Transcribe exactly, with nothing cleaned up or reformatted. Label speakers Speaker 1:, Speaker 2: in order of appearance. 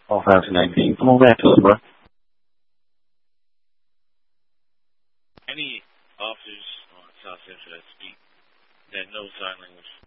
Speaker 1: Oh, five nineteen. Come on back to us, bro.
Speaker 2: Any officers on South Central that speak that know sign language